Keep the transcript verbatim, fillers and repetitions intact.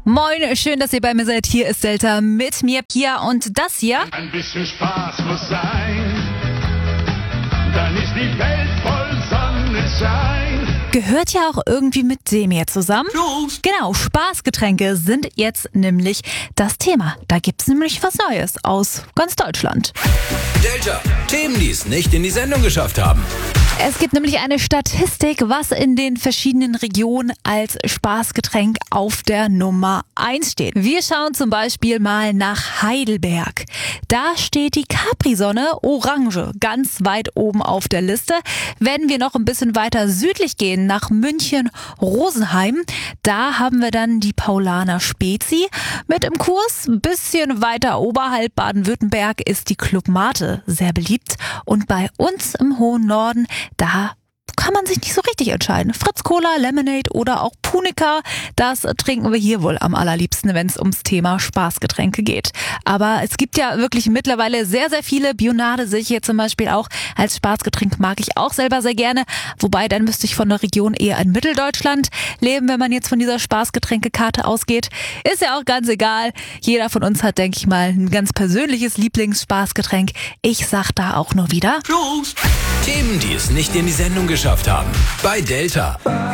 Moin, schön, dass ihr bei mir seid. Hier ist Delta mit mir, Pia, und das hier. Ein bisschen Spaß muss sein, dann ist die Welt voll Sonnenschein. Gehört ja auch irgendwie mit dem hier zusammen. Los. Genau, Spaßgetränke sind jetzt nämlich das Thema. Da gibt's nämlich was Neues aus ganz Deutschland. Delta, Themen, die es nicht in die Sendung geschafft haben. Es gibt nämlich eine Statistik, was in den verschiedenen Regionen als Spaßgetränk auf der Nummer eins steht. Wir schauen zum Beispiel mal nach Heidelberg. Da steht die Capri-Sonne Orange ganz weit oben auf der Liste. Wenn wir noch ein bisschen weiter südlich gehen, nach München, Rosenheim, da haben wir dann die Paulaner Spezi mit im Kurs. Ein bisschen weiter oberhalb Baden-Württemberg ist die Club Mate sehr beliebt. Und bei uns im hohen Norden, da kann man sich nicht so richtig entscheiden. Fritz Cola, Lemonade oder auch Punica, das trinken wir hier wohl am allerliebsten, wenn es ums Thema Spaßgetränke geht. Aber es gibt ja wirklich mittlerweile sehr, sehr viele. Bionade sehe ich hier zum Beispiel auch als Spaßgetränk, mag ich auch selber sehr gerne. Wobei, dann müsste ich von der Region eher in Mitteldeutschland leben, wenn man jetzt von dieser Spaßgetränkekarte ausgeht. Ist ja auch ganz egal. Jeder von uns hat, denke ich mal, ein ganz persönliches Lieblingsspaßgetränk. Ich sag da auch nur wieder Los. Themen, die es nicht in die Sendung geschafft haben. Bei Delta.